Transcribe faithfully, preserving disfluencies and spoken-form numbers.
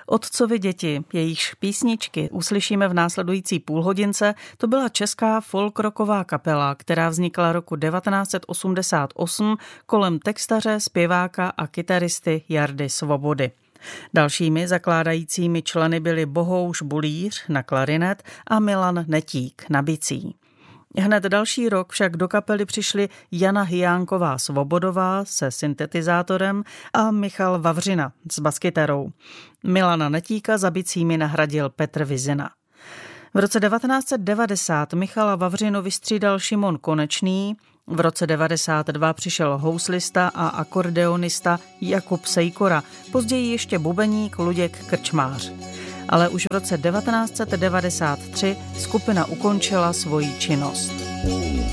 Otcovi děti, jejichž písničky uslyšíme v následující půlhodince, to byla česká folkrocková kapela, která vznikla roku devatenáct set osmdesát osm kolem textaře, zpěváka a kytaristy Jardy Svobody. Dalšími zakládajícími členy byli Bohouš Bulíř na klarinet a Milan Netík na bicí. Hned další rok však do kapely přišli Jana Hyánková Svobodová se syntetizátorem a Michal Vavřina s baskytarou. Milana Netíka za bicími nahradil Petr Vizina. V roce devatenáct set devadesát Michala Vavřinu vystřídal Šimon Konečný, v roce devadesát dva přišel houslista a akordeonista Jakub Sejkora, později ještě bubeník Luděk Krčmář. Ale už v roce devatenáct set devadesát tři skupina ukončila svoji činnost.